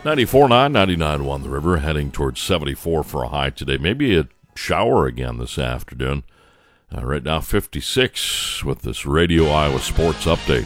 94.9, 99.1 The River, heading towards 74 for a high today. Maybe a shower again this afternoon. Right now, 56 with this Radio Iowa Sports Update.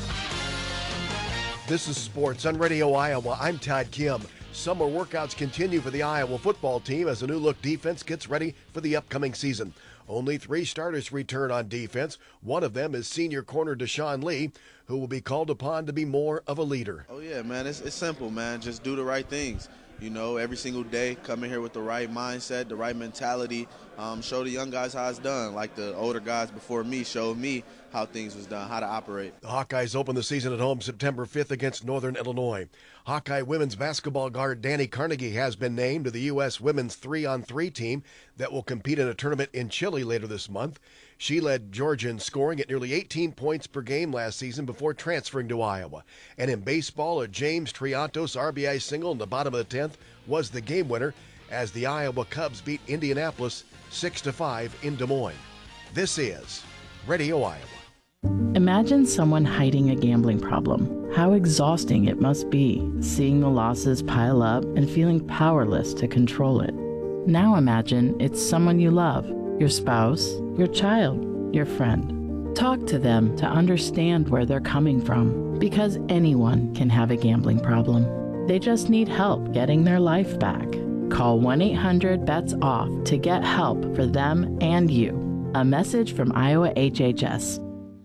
This is Sports on Radio Iowa. I'm Todd Kim. Summer workouts continue for the Iowa football team as a new-look defense gets ready for the upcoming season. Only 3 starters return on defense. One of them is senior corner Deshaun Lee, who will be called upon to be more of a leader. Oh, yeah, man. It's simple, man. Just do the right things. You know, every single day, come in here with the right mindset, the right mentality. Show the young guys how it's done, like the older guys before me showed me how things was done, how to operate. The Hawkeyes open the season at home September 5th against Northern Illinois. Hawkeye women's basketball guard Danny Carnegie has been named to the U.S. women's 3-on-3 team that will compete in a tournament in Chile later this month. She led Georgia in scoring at nearly 18 points per game last season before transferring to Iowa. And in baseball, a James Triantos RBI single in the bottom of the 10th was the game winner as the Iowa Cubs beat Indianapolis 6-5 in Des Moines. This is Radio Iowa. Imagine someone hiding a gambling problem. How exhausting it must be, seeing the losses pile up and feeling powerless to control it. Now imagine it's someone you love, your spouse, your child, your friend. Talk to them to understand where they're coming from, because anyone can have a gambling problem. They just need help getting their life back. Call 1-800-BETS-OFF to get help for them and you. A message from Iowa HHS.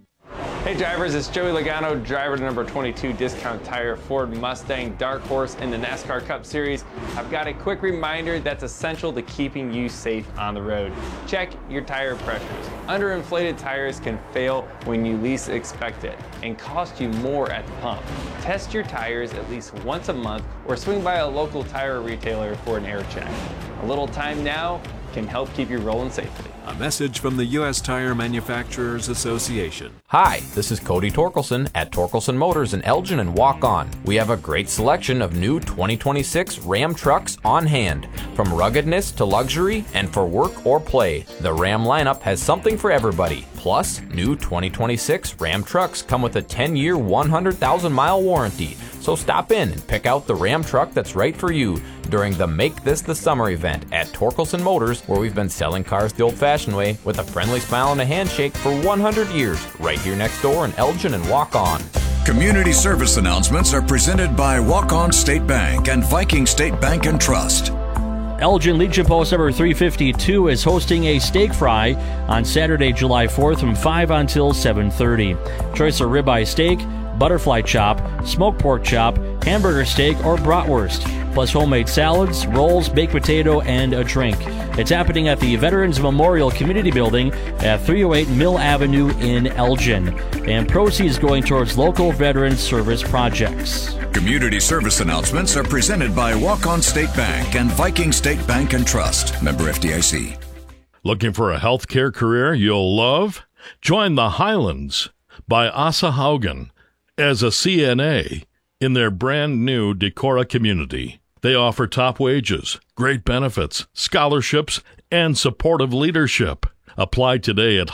Hey drivers, it's Joey Logano, driver to number 22 Discount Tire Ford Mustang Dark Horse in the NASCAR Cup Series. I've got a quick reminder that's essential to keeping you safe on the road. Check your tire pressures. Underinflated tires can fail when you least expect it and cost you more at the pump. Test your tires at least once a month or swing by a local tire retailer for an air check. A little time now can help keep you rolling safely. A message from the U.S. Tire Manufacturers Association. Hi, this is Cody Torkelson at Torkelson Motors in Elgin and Walk On. We have a great selection of new 2026 Ram trucks on hand. From ruggedness to luxury and for work or play, the Ram lineup has something for everybody. Plus, new 2026 Ram trucks come with a 10-year, 100,000-mile warranty. So stop in and pick out the Ram truck that's right for you during the Make This the Summer event at Torkelson Motors, where we've been selling cars the old-fashioned way with a friendly smile and a handshake for 100 years, right here next door in Elgin and Walk On. Community service announcements are presented by Walk On State Bank and Viking State Bank and Trust. Elgin Legion Post number 352 is hosting a steak fry on Saturday, July 4th from 5 until 7:30. Choice of ribeye steak, butterfly chop, smoked pork chop, hamburger steak, or bratwurst, plus homemade salads, rolls, baked potato, and a drink. It's happening at the Veterans Memorial Community Building at 308 Mill Avenue in Elgin, and proceeds going towards local veteran service projects. Community service announcements are presented by Walk On State Bank and Viking State Bank and Trust. Member FDIC. Looking for a healthcare career you'll love? Join the Highlands by Asa Haugen as a CNA in their brand new Decorah community. They offer top wages, great benefits, scholarships, and supportive leadership. Apply today at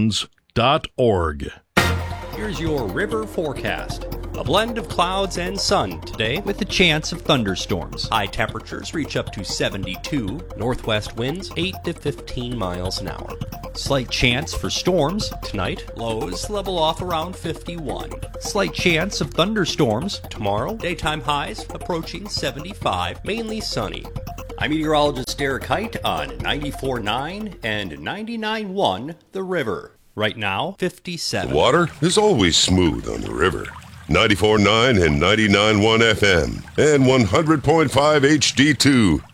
highlands.org. Here's your river forecast. A blend of clouds and sun today with a chance of thunderstorms. High temperatures reach up to 72. Northwest winds 8 to 15 miles an hour. Slight chance for storms tonight. Lows level off around 51. Slight chance of thunderstorms tomorrow. Daytime highs approaching 75. Mainly sunny. I'm meteorologist Derek Height on 94.9 and 99.1 The River. Right now, 57. The water is always smooth on the river. 94.9 and 99.1 FM and 100.5 HD2.